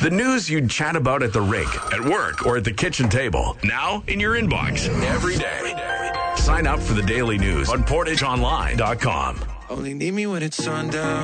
The news you'd chat about at the rink, at work, or at the kitchen table. Now in your inbox every day. Sign up for the daily news on PortageOnline.com. Only need me when it's sundown.